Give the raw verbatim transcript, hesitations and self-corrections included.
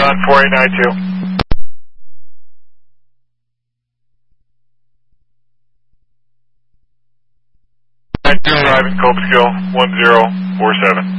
on four eight nine two. nine two arriving, Cobskill one zero four seven.